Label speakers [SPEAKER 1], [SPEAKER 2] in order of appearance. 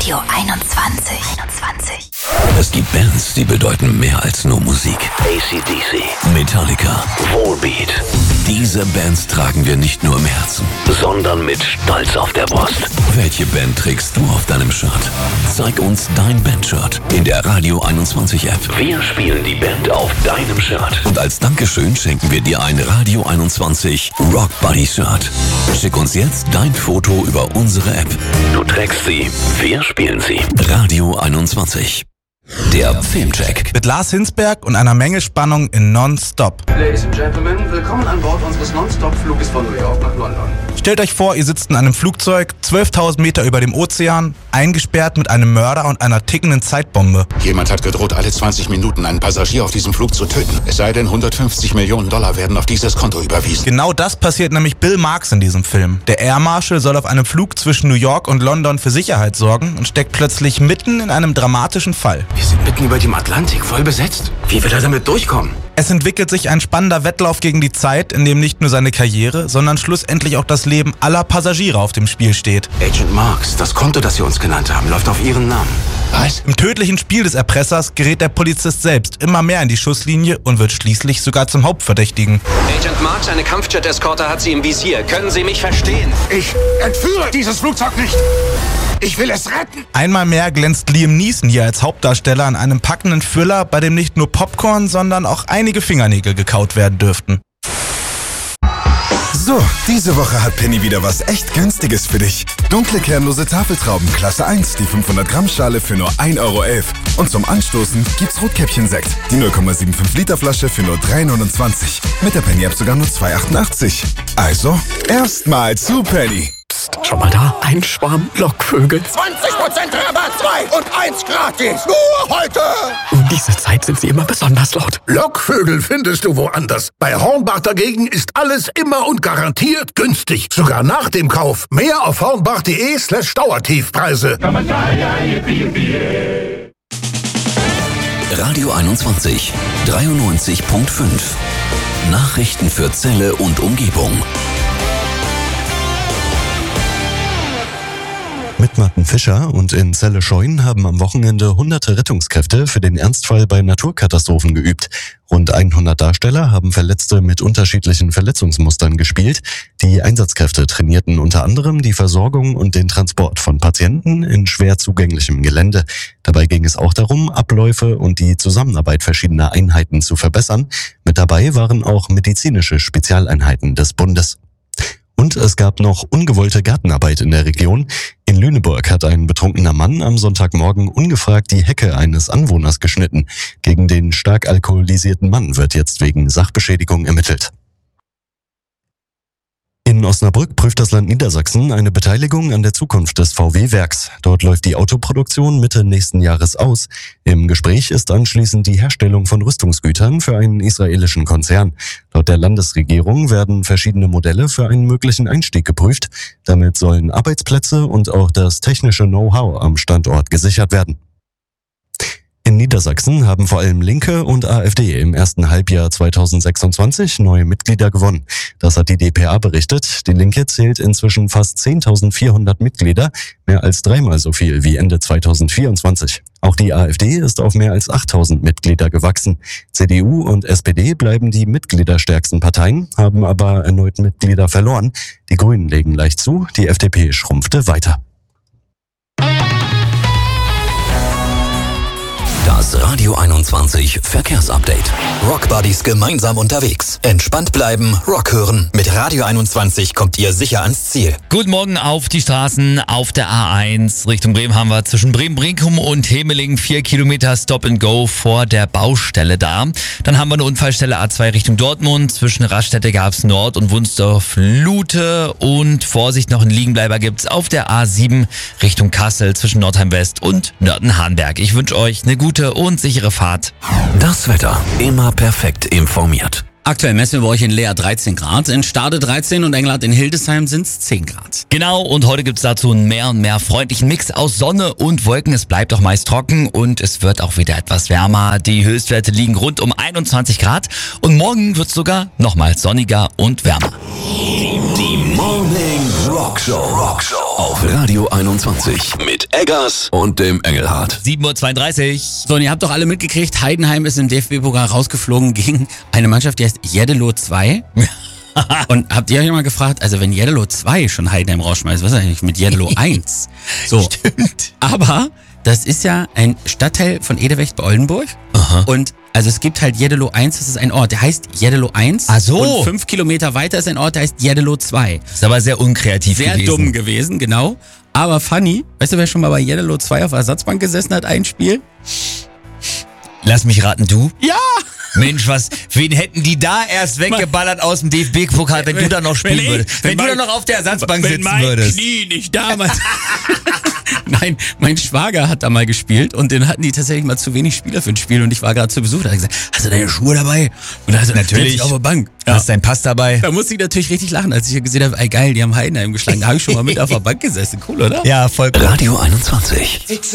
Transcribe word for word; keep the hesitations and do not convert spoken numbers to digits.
[SPEAKER 1] Radio einundzwanzig. einundzwanzig.
[SPEAKER 2] Es gibt Bands, die bedeuten mehr als nur Musik. A C D C, Metallica, Volbeat. Diese Bands tragen wir nicht nur im Herzen, sondern mit Stolz auf der Brust. Welche Band trägst du auf deinem Shirt? Zeig uns dein Bandshirt in der Radio einundzwanzig App. Wir spielen die Band auf deinem Shirt. Und als Dankeschön schenken wir dir ein Radio einundzwanzig Rock Buddy Shirt. Schick uns jetzt dein Foto über unsere App. Du trägst sie, wir spielen sie. Radio einundzwanzig. Der Filmcheck.
[SPEAKER 3] Mit Lars Hinsberg und einer Menge Spannung in Non-Stop.
[SPEAKER 4] Ladies and Gentlemen, willkommen an Bord unseres Non-Stop-Fluges von New York nach London.
[SPEAKER 3] Stellt euch vor, ihr sitzt in einem Flugzeug, zwölftausend Meter über dem Ozean, eingesperrt mit einem Mörder und einer tickenden Zeitbombe.
[SPEAKER 5] Jemand hat gedroht, alle zwanzig Minuten einen Passagier auf diesem Flug zu töten. Es sei denn, hundertfünfzig Millionen Dollar werden auf dieses Konto überwiesen.
[SPEAKER 3] Genau das passiert nämlich Bill Marx in diesem Film. Der Air Marshal soll auf einem Flug zwischen New York und London für Sicherheit sorgen und steckt plötzlich mitten in einem dramatischen Fall.
[SPEAKER 4] Wir sind mitten über dem Atlantik, voll besetzt. Wie wird er damit durchkommen?
[SPEAKER 3] Es entwickelt sich ein spannender Wettlauf gegen die Zeit, in dem nicht nur seine Karriere, sondern schlussendlich auch das Leben aller Passagiere auf dem Spiel steht.
[SPEAKER 4] Agent Marx, das Konto, das Sie uns genannt haben, läuft auf Ihren Namen.
[SPEAKER 5] Was?
[SPEAKER 3] Im tödlichen Spiel des Erpressers gerät der Polizist selbst immer mehr in die Schusslinie und wird schließlich sogar zum Hauptverdächtigen.
[SPEAKER 6] Agent Marx, eine Kampfjet-Eskorte hat Sie im Visier. Können Sie mich verstehen?
[SPEAKER 5] Ich entführe dieses Flugzeug nicht. Ich will es retten.
[SPEAKER 3] Einmal mehr glänzt Liam Neeson hier als Hauptdarsteller an einem packenden Thriller, bei dem nicht nur Popcorn, sondern auch einige Fingernägel gekaut werden dürften.
[SPEAKER 7] So, diese Woche hat Penny wieder was echt Günstiges für dich. Dunkle kernlose Tafeltrauben Klasse eins, die fünfhundert Gramm Schale für nur ein Euro elf. Und zum Anstoßen gibt's Rotkäppchen-Sekt, die null Komma fünfundsiebzig Liter Flasche für nur drei neunundzwanzig. Mit der Penny-App sogar nur zwei achtundachtzig. Also, erstmal zu Penny.
[SPEAKER 6] Psst, schon mal da? Ein Schwarm Lockvögel.
[SPEAKER 5] zwanzig Prozent Rabatt, zwei und eins gratis. Nur heute.
[SPEAKER 6] Um diese Zeit sind sie immer besonders laut.
[SPEAKER 8] Lockvögel findest du woanders. Bei Hornbach dagegen ist alles immer und garantiert günstig. Sogar nach dem Kauf. Mehr auf hornbach.de slash Dauertiefpreise.
[SPEAKER 2] Radio einundzwanzig, dreiundneunzig Komma fünf. Nachrichten für Celle und Umgebung.
[SPEAKER 9] Mit Martin Fischer und in Celle-Scheun haben am Wochenende hunderte Rettungskräfte für den Ernstfall bei Naturkatastrophen geübt. Rund hundert Darsteller haben Verletzte mit unterschiedlichen Verletzungsmustern gespielt. Die Einsatzkräfte trainierten unter anderem die Versorgung und den Transport von Patienten in schwer zugänglichem Gelände. Dabei ging es auch darum, Abläufe und die Zusammenarbeit verschiedener Einheiten zu verbessern. Mit dabei waren auch medizinische Spezialeinheiten des Bundes. Und es gab noch ungewollte Gartenarbeit in der Region. In Lüneburg hat ein betrunkener Mann am Sonntagmorgen ungefragt die Hecke eines Anwohners geschnitten. Gegen den stark alkoholisierten Mann wird jetzt wegen Sachbeschädigung ermittelt. In Osnabrück prüft das Land Niedersachsen eine Beteiligung an der Zukunft des V W-Werks. Dort läuft die Autoproduktion Mitte nächsten Jahres aus. Im Gespräch ist anschließend die Herstellung von Rüstungsgütern für einen israelischen Konzern. Laut der Landesregierung werden verschiedene Modelle für einen möglichen Einstieg geprüft. Damit sollen Arbeitsplätze und auch das technische Know-how am Standort gesichert werden. In Niedersachsen haben vor allem Linke und AfD im ersten Halbjahr zweitausendsechsundzwanzig neue Mitglieder gewonnen. Das hat die d p a berichtet. Die Linke zählt inzwischen fast zehntausendvierhundert Mitglieder, mehr als dreimal so viel wie Ende zweitausendvierundzwanzig. Auch die AfD ist auf mehr als achttausend Mitglieder gewachsen. C D U und S P D bleiben die mitgliederstärksten Parteien, haben aber erneut Mitglieder verloren. Die Grünen legen leicht zu, die F D P schrumpfte weiter.
[SPEAKER 2] Das Radio einundzwanzig Verkehrsupdate.
[SPEAKER 10] Rock Buddies gemeinsam unterwegs. Entspannt bleiben, Rock hören. Mit Radio einundzwanzig kommt ihr sicher ans Ziel.
[SPEAKER 11] Guten Morgen auf die Straßen. Auf der A eins Richtung Bremen haben wir zwischen Bremen-Brinkum und Hemeling vier Kilometer Stop and Go vor der Baustelle da. Dann haben wir eine Unfallstelle A zwei Richtung Dortmund. Zwischen Raststätte Gabs Nord und Wunsdorf-Lute. Und Vorsicht, noch einen Liegenbleiber gibt's auf der A sieben Richtung Kassel zwischen Nordheim West und Nörten-Harnberg. Ich wünsche euch eine gute und sichere Fahrt.
[SPEAKER 2] Das Wetter immer perfekt informiert.
[SPEAKER 12] Aktuell messen wir bei euch in Leer dreizehn Grad, in Stade dreizehn und Englert in Hildesheim sind es zehn Grad.
[SPEAKER 11] Genau, und heute gibt es dazu einen mehr und mehr freundlichen Mix aus Sonne und Wolken. Es bleibt auch meist trocken und es wird auch wieder etwas wärmer. Die Höchstwerte liegen rund um einundzwanzig Grad und morgen wird es sogar nochmals sonniger und wärmer.
[SPEAKER 2] Die Morning Rock Rockshow. Rockshow. Auf Radio einundzwanzig. Mit Eggers und dem Engelhardt.
[SPEAKER 11] sieben Uhr zweiunddreißig.
[SPEAKER 12] So, und ihr habt doch alle mitgekriegt, Heidenheim ist im D F B-Pokal rausgeflogen gegen eine Mannschaft, die heißt Jeddelo zwei. Und habt ihr euch mal gefragt, also wenn Jeddelo zwei schon Heidenheim rausschmeißt, was ist eigentlich mit Jeddelo eins? So.
[SPEAKER 11] Stimmt.
[SPEAKER 12] Aber das ist ja ein Stadtteil von Edewecht bei Oldenburg.
[SPEAKER 11] Aha.
[SPEAKER 12] Und also es gibt halt Jeddelo eins, das ist ein Ort, der heißt Jeddelo eins.
[SPEAKER 11] Ach so.
[SPEAKER 12] Und fünf Kilometer weiter ist ein Ort, der heißt Jeddelo zwei.
[SPEAKER 11] Das ist aber sehr unkreativ
[SPEAKER 12] Sehr
[SPEAKER 11] gewesen.
[SPEAKER 12] dumm gewesen, genau. Aber funny, weißt du, wer schon mal bei Jeddelo zwei auf der Ersatzbank gesessen hat, ein Spiel?
[SPEAKER 11] Lass mich raten, du?
[SPEAKER 12] Ja!
[SPEAKER 11] Mensch, was, wen hätten die da erst weggeballert aus dem D F B-Pokal, wenn, wenn du da noch spielen
[SPEAKER 12] wenn
[SPEAKER 11] würdest?
[SPEAKER 12] Ich,
[SPEAKER 11] wenn
[SPEAKER 12] wenn
[SPEAKER 11] du
[SPEAKER 12] mein,
[SPEAKER 11] da noch auf der Ersatzbank
[SPEAKER 12] wenn
[SPEAKER 11] sitzen
[SPEAKER 12] mein
[SPEAKER 11] würdest.
[SPEAKER 12] Knie nicht damals. Nein, mein Schwager hat da mal gespielt und den hatten die tatsächlich mal zu wenig Spieler für ein Spiel und ich war gerade zu Besuch. Da hat er gesagt, hast du deine Schuhe dabei? Und da hast du
[SPEAKER 11] natürlich
[SPEAKER 12] auf der Bank. Ja.
[SPEAKER 11] Hast deinen Pass dabei?
[SPEAKER 12] Da musste ich natürlich richtig lachen, als ich gesehen habe, ey geil, die haben Heidenheim geschlagen. Da habe ich schon mal mit auf der Bank gesessen. Cool, oder?
[SPEAKER 11] Ja, voll cool.
[SPEAKER 2] Radio einundzwanzig.